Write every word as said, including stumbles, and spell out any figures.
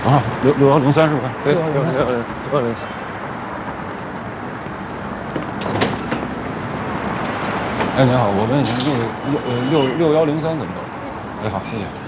啊，六六幺零三是吧？ 对，六六六六幺零三。 哎，您好，我问一下，那个六呃六六幺零三怎么走？哎，好，谢谢。